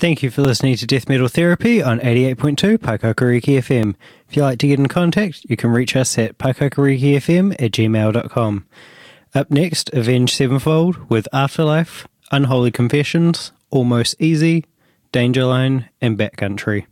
Thank you for listening to Death Metal Therapy on 88.2 Paekakariki FM. If you'd like to get in contact, you can reach us at paekakarikifm@gmail.com. Up next, Avenged Sevenfold with Afterlife, Unholy Confessions, Almost Easy, Danger Line, and Backcountry.